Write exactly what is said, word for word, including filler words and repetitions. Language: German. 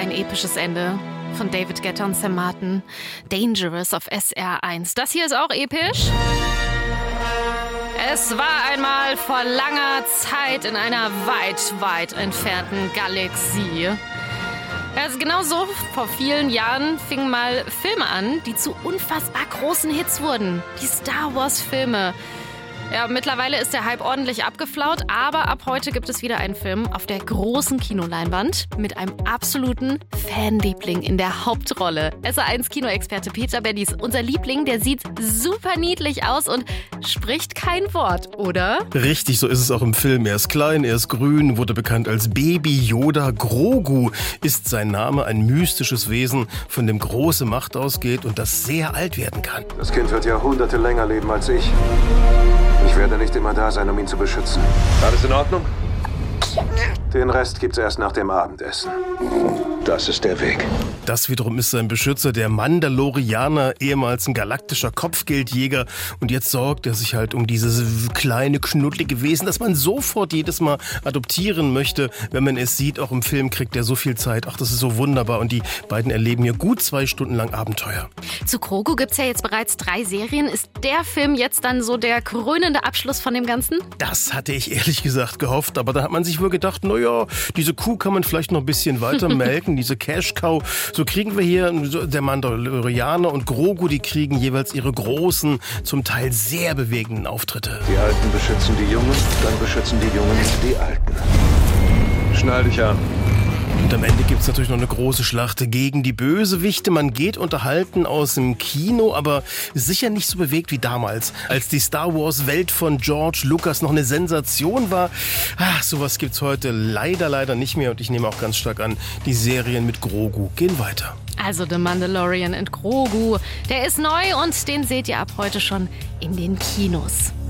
ein episches Ende von David Guetta und Sam Martin. Dangerous auf S R eins. Das hier ist auch episch. Es war einmal vor langer Zeit in einer weit, weit entfernten Galaxie. Also genau so, vor vielen Jahren fingen mal Filme an, die zu unfassbar großen Hits wurden. Die Star Wars Filme. Ja, mittlerweile ist der Hype ordentlich abgeflaut, aber ab heute gibt es wieder einen Film auf der großen Kinoleinwand mit einem absoluten Fanliebling in der Hauptrolle. S R eins Kinoexperte Peter Beddies, unser Liebling, der sieht super niedlich aus und spricht kein Wort, oder? Richtig, so ist es auch im Film. Er ist klein, er ist grün, wurde bekannt als Baby Yoda. Grogu ist sein Name, ein mystisches Wesen, von dem große Macht ausgeht und das sehr alt werden kann. Das Kind wird Jahrhunderte länger leben als ich. Ich werde nicht immer da sein, um ihn zu beschützen. Alles in Ordnung? Den Rest gibt's erst nach dem Abendessen. Das ist der Weg. Das wiederum ist sein Beschützer, der Mandalorianer, ehemals ein galaktischer Kopfgeldjäger. Und jetzt sorgt er sich halt um dieses kleine, knuddelige Wesen, das man sofort jedes Mal adoptieren möchte, wenn man es sieht. Auch im Film kriegt er so viel Zeit. Ach, das ist so wunderbar. Und die beiden erleben hier gut zwei Stunden lang Abenteuer. Zu Grogu gibt's ja jetzt bereits drei Serien. Ist der Film jetzt dann so der krönende Abschluss von dem Ganzen? Das hatte ich ehrlich gesagt gehofft. Aber da hat man sich wohl gedacht, naja, diese Kuh kann man vielleicht noch ein bisschen weiter melken. Diese Cash-Cow. So kriegen wir hier der Mandalorianer und Grogu, die kriegen jeweils ihre großen, zum Teil sehr bewegenden Auftritte. Die Alten beschützen die Jungen, dann beschützen die Jungen die Alten. Schnall dich an. Und am Ende gibt es natürlich noch eine große Schlacht gegen die Bösewichte. Man geht unterhalten aus dem Kino, aber sicher nicht so bewegt wie damals, als die Star Wars Welt von George Lucas noch eine Sensation war. Ach, sowas gibt's heute leider, leider nicht mehr. Und ich nehme auch ganz stark an, die Serien mit Grogu gehen weiter. Also The Mandalorian and Grogu, der ist neu und den seht ihr ab heute schon in den Kinos.